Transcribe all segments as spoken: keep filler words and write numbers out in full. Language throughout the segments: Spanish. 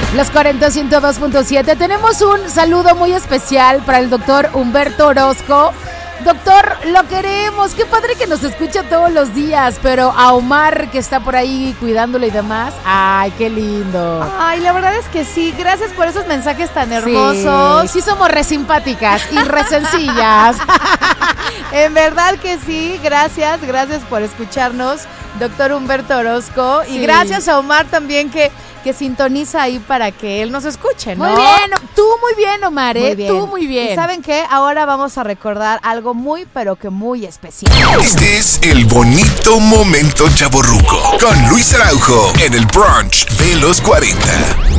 Los cuarenta, ciento dos punto siete. Tenemos un saludo muy especial para el doctor Humberto Orozco. Doctor, lo queremos, qué padre que nos escucha todos los días, pero a Omar que está por ahí cuidándolo y demás, ay, qué lindo. Ay, la verdad es que sí, gracias por esos mensajes tan hermosos. Sí, sí somos re simpáticas y re sencillas. En verdad que sí, gracias, gracias por escucharnos, doctor Humberto Orozco, sí. Y gracias a Omar también que... que sintoniza ahí para que él nos escuche, ¿no? Muy bien, tú muy bien, Omar, ¿eh? Muy bien. Tú muy bien. ¿Y saben qué? Ahora vamos a recordar algo muy, pero que muy especial. Este es el bonito momento chavorruco con Luis Araujo en el brunch de los cuarenta.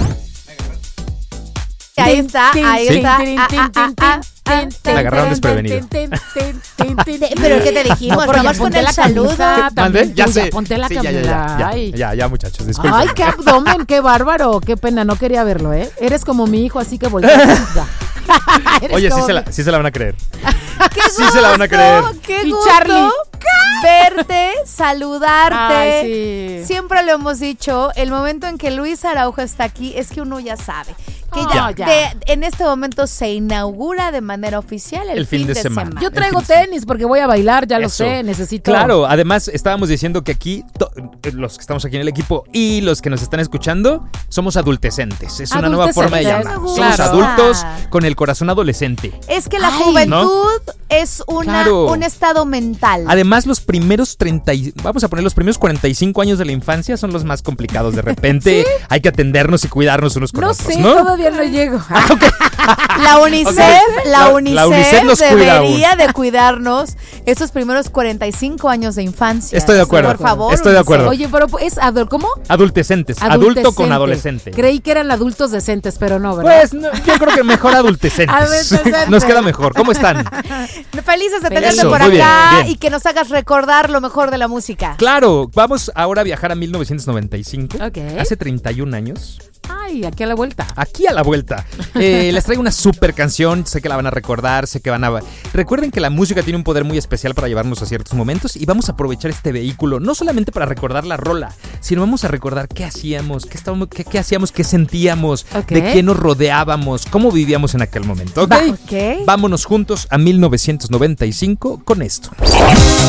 Ahí está, ahí está. Me agarraron desprevenido. Pero ¿qué te dijimos? No, vamos con el saludo. ¿Mande? Ya sé. Ponte la sí, ya, ya, ya, ya, ya, ya, muchachos, disculpen. Ay, qué abdomen, qué bárbaro, qué pena, no quería verlo, ¿eh? Eres como mi hijo, así que voltea. Oye, sí se, la, sí se la van a creer. Qué sí se la van a creer. Qué y gusto Charlie. Verte, saludarte. Ay, sí. Siempre lo hemos dicho, el momento en que Luis Araujo está aquí es que uno ya sabe que Oh, ya, ya. de- en este momento se inaugura de manera oficial el, El fin de semana. Yo El traigo fin de semana. tenis porque voy a bailar, ya lo Eso. sé, necesito. Claro, además estábamos diciendo que aquí, to- los que estamos aquí en el equipo y los que nos están escuchando, somos adultecentes. Es una nueva forma de Adultecentes, llamar. claro. Somos adultos con el corazón adolescente. Es que la Ay, juventud es una, Claro. un estado mental. Además, los primeros treinta, y- vamos a poner los primeros cuarenta y cinco años de la infancia son los más complicados. De repente hay que atendernos y cuidarnos unos con No otros, sé, ¿no? todavía no llego. La UNICEF, Ok. la La- UNICEF, la UNICEF nos cuida debería de cuidarnos esos primeros cuarenta y cinco años de infancia. Estoy de acuerdo. Por favor. Estoy de UNICEF. acuerdo. Oye, pero es adulto, ¿cómo? Adultecentes, adulto con Adultecente. adolescente. Creí que eran adultos decentes, pero no, ¿verdad? Pues no, yo creo que mejor adultecentes. Adultecentes. Nos queda mejor. ¿Cómo están? Felices de tenerte Eso, por muy bien, acá bien. y que nos hagas recordar lo mejor de la música. Claro, vamos ahora a viajar a mil novecientos noventa y cinco. Ok. Hace treinta y un años. Ay, aquí a la vuelta. Aquí a la vuelta. Eh, les traigo una super canción. Sé que la van a recordar, sé que van a... Recuerden que la música tiene un poder muy especial para llevarnos a ciertos momentos y vamos a aprovechar este vehículo no solamente para recordar la rola, sino vamos a recordar qué hacíamos, qué, estábamos, qué, qué hacíamos, qué sentíamos, Ok. de quién nos rodeábamos, cómo vivíamos en aquel momento. ¿Ok? Va, ok. Vámonos juntos a mil novecientos noventa y cinco con esto.